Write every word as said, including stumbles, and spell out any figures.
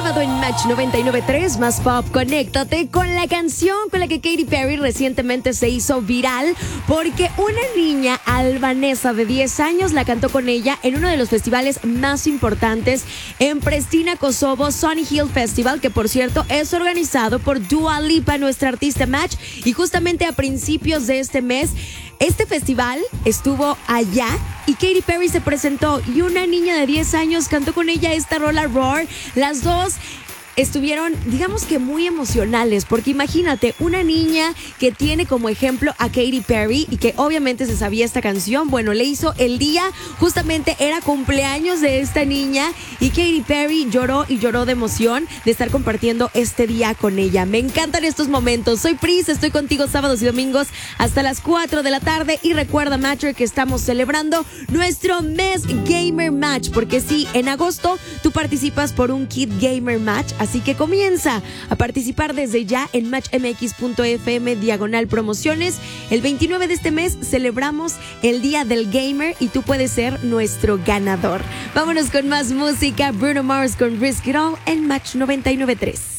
sábado en Match noventa y nueve punto tres, más pop, conéctate con la canción con la que Katy Perry recientemente se hizo viral porque una niña albanesa de diez años la cantó con ella en uno de los festivales más importantes en Pristina, Kosovo, Sunny Hill Festival, que por cierto es organizado por Dua Lipa, nuestra artista Match, y justamente a principios de este mes este festival estuvo allá y Katy Perry se presentó y una niña de diez años cantó con ella esta rola Roar. Las dos estuvieron, digamos que muy emocionales, porque imagínate, una niña que tiene como ejemplo a Katy Perry y que obviamente se sabía esta canción, bueno, le hizo el día, justamente era cumpleaños de esta niña y Katy Perry lloró y lloró de emoción de estar compartiendo este día con ella. Me encantan estos momentos. Soy Pris, estoy contigo sábados y domingos hasta las cuatro de la tarde y recuerda, Matcher, que estamos celebrando nuestro mes Gamer Match, porque sí, en agosto tú participas por un kit Gamer Match. Así que comienza a participar desde ya en matchmx.fm diagonal promociones. El veintinueve de este mes celebramos el Día del Gamer y tú puedes ser nuestro ganador. Vámonos con más música. Bruno Mars con Risk It All en Match noventa y nueve punto tres.